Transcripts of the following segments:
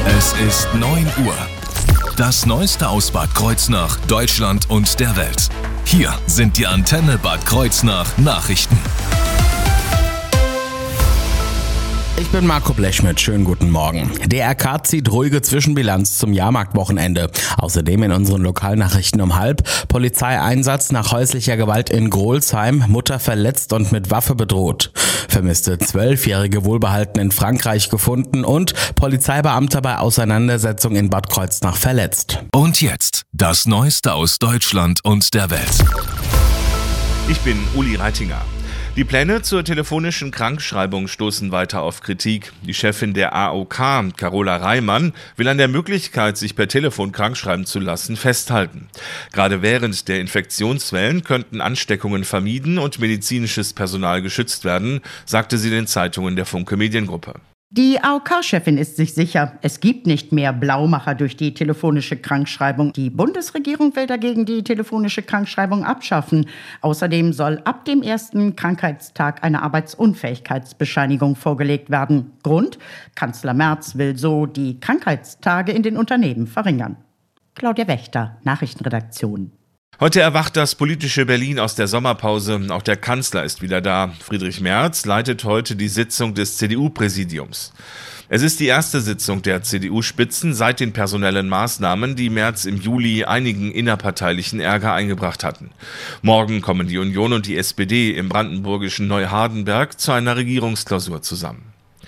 Es ist 9 Uhr. Das Neueste aus Bad Kreuznach, Deutschland und der Welt. Hier sind die Antenne Bad Kreuznach Nachrichten. Ich bin Marco Blechschmidt, schönen guten Morgen. DRK zieht ruhige Zwischenbilanz zum Jahrmarktwochenende. Außerdem in unseren Lokalnachrichten um 12:30 Polizeieinsatz nach häuslicher Gewalt in Grolsheim, Mutter verletzt und mit Waffe bedroht. Vermisste 12-Jährige wohlbehalten in Frankreich gefunden und Polizeibeamter bei Auseinandersetzung in Bad Kreuznach verletzt. Und jetzt das Neueste aus Deutschland und der Welt. Ich bin Uli Reitinger. Die Pläne zur telefonischen Krankschreibung stoßen weiter auf Kritik. Die Chefin der AOK, Carola Reimann, will an der Möglichkeit, sich per Telefon krankschreiben zu lassen, festhalten. Gerade während der Infektionswellen könnten Ansteckungen vermieden und medizinisches Personal geschützt werden, sagte sie den Zeitungen der Funke Mediengruppe. Die AOK-Chefin ist sich sicher, es gibt nicht mehr Blaumacher durch die telefonische Krankschreibung. Die Bundesregierung will dagegen die telefonische Krankschreibung abschaffen. Außerdem soll ab dem ersten Krankheitstag eine Arbeitsunfähigkeitsbescheinigung vorgelegt werden. Grund: Kanzler Merz will so die Krankheitstage in den Unternehmen verringern. Claudia Wächter, Nachrichtenredaktion. Heute erwacht das politische Berlin aus der Sommerpause. Auch der Kanzler ist wieder da. Friedrich Merz leitet heute die Sitzung des CDU-Präsidiums. Es ist die erste Sitzung der CDU-Spitzen seit den personellen Maßnahmen, die Merz im Juli einigen innerparteilichen Ärger eingebracht hatten. Morgen kommen die Union und die SPD im brandenburgischen Neuhardenberg zu einer Regierungsklausur zusammen.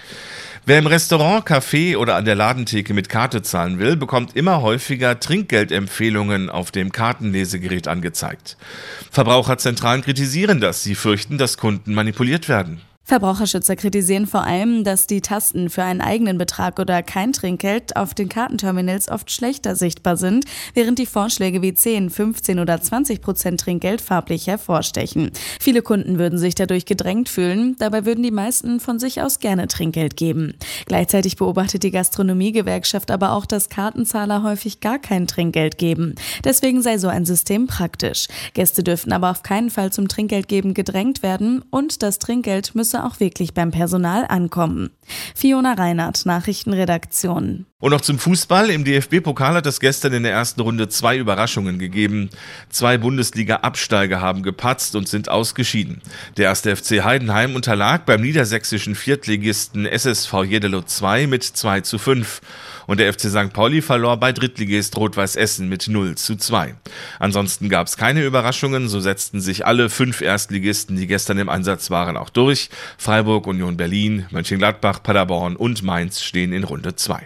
Wer im Restaurant, Café oder an der Ladentheke mit Karte zahlen will, bekommt immer häufiger Trinkgeldempfehlungen auf dem Kartenlesegerät angezeigt. Verbraucherzentralen kritisieren das. Sie fürchten, dass Kunden manipuliert werden. Verbraucherschützer kritisieren vor allem, dass die Tasten für einen eigenen Betrag oder kein Trinkgeld auf den Kartenterminals oft schlechter sichtbar sind, während die Vorschläge wie 10, 15 oder 20% Trinkgeld farblich hervorstechen. Viele Kunden würden sich dadurch gedrängt fühlen, dabei würden die meisten von sich aus gerne Trinkgeld geben. Gleichzeitig beobachtet die Gastronomiegewerkschaft aber auch, dass Kartenzahler häufig gar kein Trinkgeld geben. Deswegen sei so ein System praktisch. Gäste dürften aber auf keinen Fall zum Trinkgeldgeben gedrängt werden und das Trinkgeld müsse auch wirklich beim Personal ankommen. Fiona Reinhardt, Nachrichtenredaktion. Und noch zum Fußball. Im DFB-Pokal hat es gestern in der ersten Runde 2 Überraschungen gegeben. 2 Bundesliga-Absteiger haben gepatzt und sind ausgeschieden. Der 1. FC Heidenheim unterlag beim niedersächsischen Viertligisten SSV Jeddelo 2 mit 2:5. Und der FC St. Pauli verlor bei Drittligist Rot-Weiß Essen mit 0:2. Ansonsten gab es keine Überraschungen. So setzten sich alle 5 Erstligisten, die gestern im Einsatz waren, auch durch. Freiburg, Union Berlin, Mönchengladbach, Paderborn und Mainz stehen in Runde 2.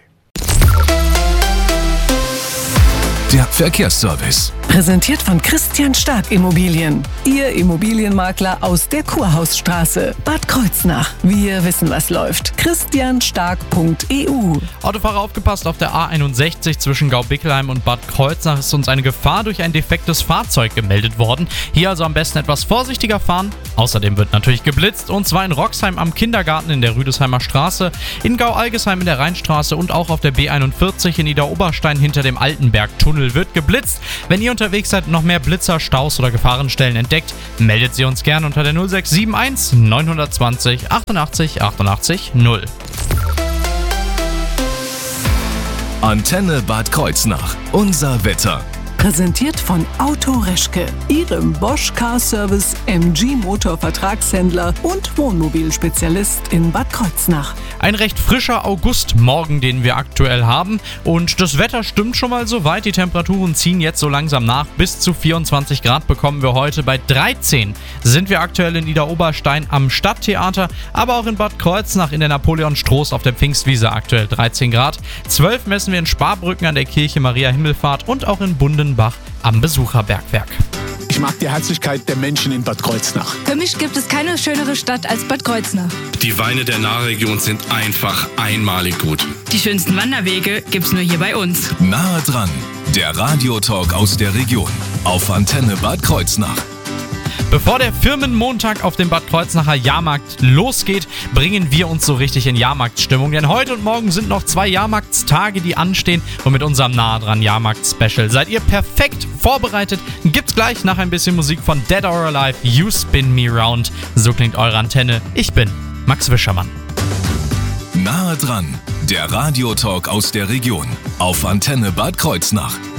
Der Verkehrsservice. Präsentiert von Christian Stark Immobilien. Ihr Immobilienmakler aus der Kurhausstraße, Bad Kreuznach. Wir wissen, was läuft. christianstark.eu. Autofahrer aufgepasst, auf der A61 zwischen Gaubickelheim und Bad Kreuznach ist uns eine Gefahr durch ein defektes Fahrzeug gemeldet worden. Hier also am besten etwas vorsichtiger fahren. Außerdem wird natürlich geblitzt, und zwar in Roxheim am Kindergarten in der Rüdesheimer Straße, in Gau-Algesheim in der Rheinstraße und auch auf der B41 in Idar-Oberstein hinter dem Altenberg-Tunnel wird geblitzt. Wenn ihr unterwegs seid und noch mehr Blitzer, Staus oder Gefahrenstellen entdeckt, meldet sie uns gerne unter der 0671 920 88 88 0. Antenne Bad Kreuznach. Unser Wetter. Präsentiert von Auto Reschke, Ihrem Bosch Car Service MG Motor Vertragshändler und Wohnmobilspezialist in Bad Kreuznach. Ein recht frischer Augustmorgen, den wir aktuell haben, und das Wetter stimmt schon mal soweit. Die Temperaturen ziehen jetzt so langsam nach. Bis zu 24 Grad bekommen wir heute. Bei 13 sind wir aktuell in Idar-Oberstein am Stadttheater, aber auch in Bad Kreuznach in der Napoleon-Stroß auf der Pfingstwiese aktuell 13 Grad. 12 messen wir in Sparbrücken an der Kirche Maria Himmelfahrt und auch in Bundenbach am Besucherbergwerk. Ich mag die Herzlichkeit der Menschen in Bad Kreuznach. Für mich gibt es keine schönere Stadt als Bad Kreuznach. Die Weine der Nahregion sind einfach einmalig gut. Die schönsten Wanderwege gibt's nur hier bei uns. Nahe dran, der Radiotalk aus der Region auf Antenne Bad Kreuznach. Bevor der Firmenmontag auf dem Bad Kreuznacher Jahrmarkt losgeht, bringen wir uns so richtig in Jahrmarktstimmung. Denn heute und morgen sind noch 2 Jahrmarktstage, die anstehen. Und mit unserem Nahe dran Jahrmarkt-Special seid ihr perfekt vorbereitet. Gibt's gleich nach ein bisschen Musik von Dead or Alive, You Spin Me Round. So klingt eure Antenne. Ich bin Max Wischermann. Nahe dran, Der Radiotalk aus der Region auf Antenne Bad Kreuznach.